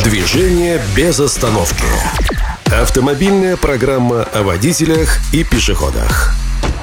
Движение без остановки. Автомобильная программа о водителях и пешеходах.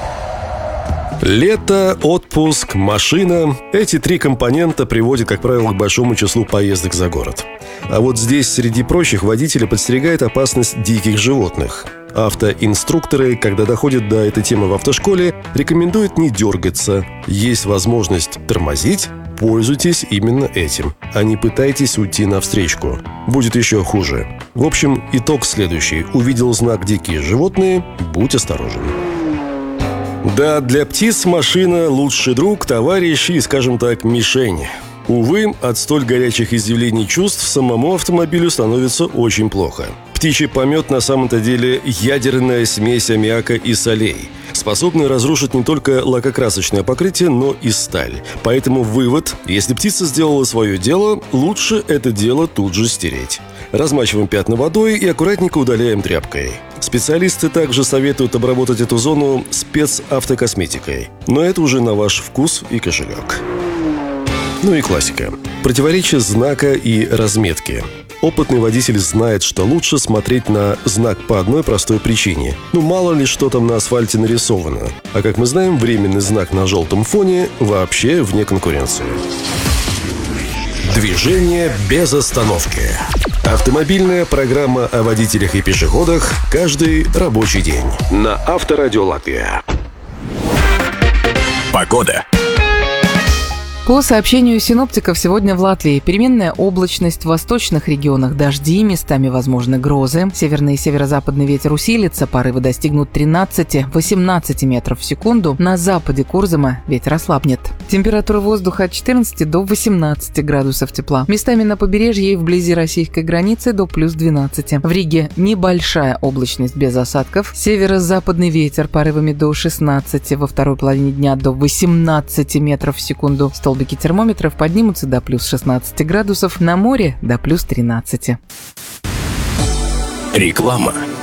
Лето, отпуск, машина – эти три компонента приводят, как правило, к большому числу поездок за город. А вот здесь, среди прочих, водителя подстерегает опасность диких животных. Автоинструкторы, когда доходят до этой темы в автошколе, рекомендуют не дергаться. Есть возможность тормозить, пользуйтесь именно этим, а не пытайтесь уйти навстречку. Будет еще хуже. В общем, итог следующий. Увидел знак «Дикие животные» – будь осторожен. Да, для птиц машина – лучший друг, товарищ и, скажем так, мишень. Увы, от столь горячих изъявлений чувств самому автомобилю становится очень плохо. Птичий помет на самом-то деле ядерная смесь аммиака и солей, способная разрушить не только лакокрасочное покрытие, но и сталь. Поэтому вывод: если птица сделала свое дело, лучше это дело тут же стереть. Размачиваем пятна водой и аккуратненько удаляем тряпкой. Специалисты также советуют обработать эту зону спецавтокосметикой, но это уже на ваш вкус и кошелек. Ну и классика. Противоречие знака и разметки. Опытный водитель знает, что лучше смотреть на знак по одной простой причине. Мало ли что там на асфальте нарисовано. А как мы знаем, временный знак на желтом фоне вообще вне конкуренции. Движение без остановки. Автомобильная программа о водителях и пешеходах каждый рабочий день. На Авторадио Латвия. Погода. По сообщению синоптиков, сегодня в Латвии переменная облачность, в восточных регионах дожди, местами возможны грозы. Северный и северо-западный ветер усилится, порывы достигнут 13-18 метров в секунду. На западе Курзама ветер ослабнет. Температура воздуха от 14 до 18 градусов тепла. Местами на побережье и вблизи российской границы до плюс 12. В Риге небольшая облачность без осадков. Северо-западный ветер порывами до 16, во второй половине дня до 18 метров в секунду. Столбики термометров поднимутся до плюс 16 градусов, на море до плюс 13. Реклама.